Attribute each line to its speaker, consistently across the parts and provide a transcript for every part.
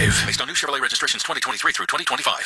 Speaker 1: Drive.
Speaker 2: Based on new Chevrolet registrations 2023 through 2025.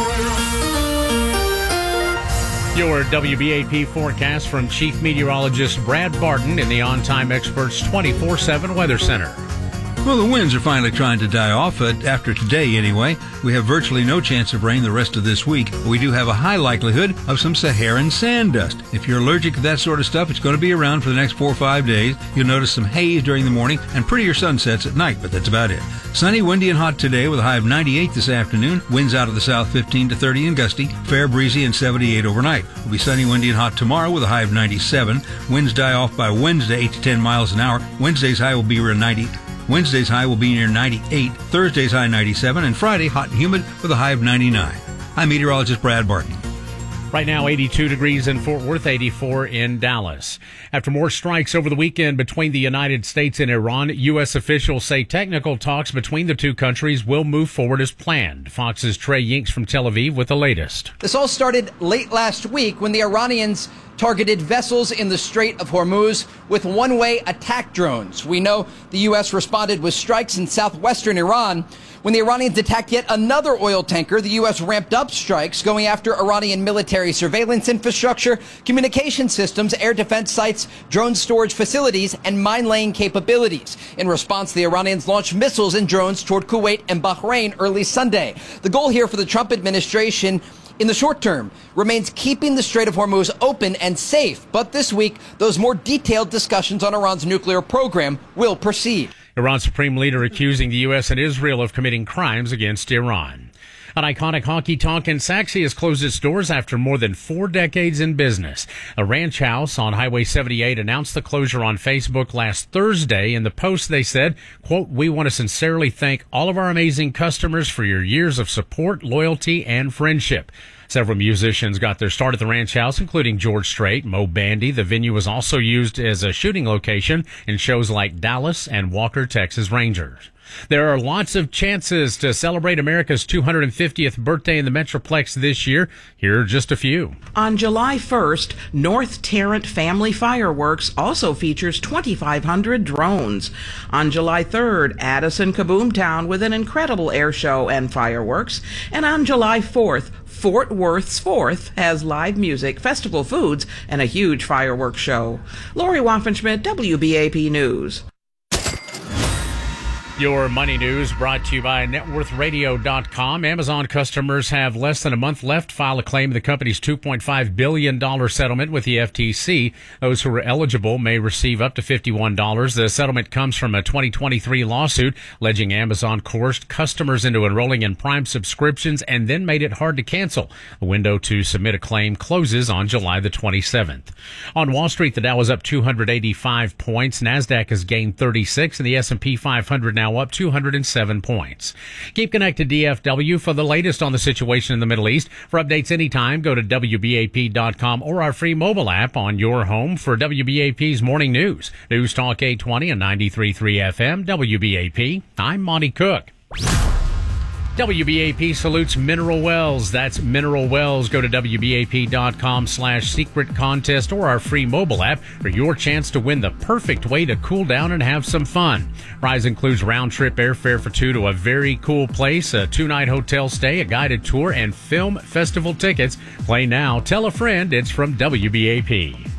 Speaker 3: Your WBAP forecast from Chief Meteorologist Brad Barton in the On Time Experts 24/7 Weather Center.
Speaker 4: Well, the winds are finally trying to die off, after today anyway. We have virtually no chance of rain the rest of this week. We do have a high likelihood of some Saharan sand dust. If you're allergic to that sort of stuff, it's going to be around for the next 4 or 5 days. You'll notice some haze during the morning and prettier sunsets at night, but that's about it. Sunny, windy, and hot today with a high of 98 this afternoon. Winds out of the south 15 to 30 and gusty. Fair, breezy, and 78 overnight. It'll be sunny, windy, and hot tomorrow with a high of 97. Winds die off by Wednesday, 8 to 10 miles an hour. Wednesday's high will be around 90. Wednesday's high will be near 98, Thursday's high 97, and Friday hot and humid with a high of 99. I'm meteorologist Brad Barton.
Speaker 3: Right now, 82 degrees in Fort Worth, 84 in Dallas. After more strikes over the weekend between the United States and Iran, U.S. officials say technical talks between the two countries will move forward as planned. Fox's Trey Yinks from Tel Aviv with the latest.
Speaker 5: This all started late last week when the Iranians targeted vessels in the Strait of Hormuz with one-way attack drones. We know the U.S. responded with strikes in southwestern Iran. When the Iranians attacked yet another oil tanker, the U.S. ramped up strikes, going after Iranian military surveillance infrastructure, communication systems, air defense sites, drone storage facilities, and mine-laying capabilities. In response, the Iranians launched missiles and drones toward Kuwait and Bahrain early Sunday. The goal here for the Trump administration in the short term remains keeping the Strait of Hormuz open and safe. But this week, those more detailed discussions on Iran's nuclear program will proceed.
Speaker 3: Iran's supreme leader accusing the U.S. and Israel of committing crimes against Iran. An iconic honky tonk in Saxe has closed its doors after more than 4 decades in business. A ranch house on Highway 78 announced the closure on Facebook last Thursday. In the post, they said, quote, "We want to sincerely thank all of our amazing customers for your years of support, loyalty, and friendship." Several musicians got their start at the ranch house, including George Strait, Mo Bandy. The venue was also used as a shooting location in shows like Dallas and Walker, Texas Rangers. There are lots of chances to celebrate America's 250th birthday in the Metroplex this year. Here are just a few.
Speaker 6: On July 1st, North Tarrant Family Fireworks also features 2,500 drones. On July 3rd, Addison Kaboom Town with an incredible air show and fireworks. And on July 4th, Fort Worth's 4th has live music, festival foods, and a huge fireworks show. Lori Waffenschmidt, WBAP News.
Speaker 3: Your money news brought to you by networthradio.com. Amazon customers have less than a month left to file a claim in the company's $2.5 billion settlement with the FTC. Those who are eligible may receive up to $51. The settlement comes from a 2023 lawsuit alleging Amazon coerced customers into enrolling in Prime subscriptions and then made it hard to cancel. The window to submit a claim closes on July the 27th. On Wall Street, the Dow is up 285 points. NASDAQ has gained 36, and the S&P 500 now up 207 points. Keep connected to DFW for the latest on the situation in the Middle East. For updates anytime, go to WBAP.com or our free mobile app on your home for WBAP's Morning News. News Talk 820 and 93.3 FM, WBAP. I'm Monty Cook. WBAP salutes Mineral Wells. That's Mineral Wells. Go to WBAP.com/secret contest or our free mobile app for your chance to win the perfect way to cool down and have some fun. Prize includes round-trip airfare for 2 to a very cool place, a 2-night hotel stay, a guided tour, and film festival tickets. Play now. Tell a friend it's from WBAP.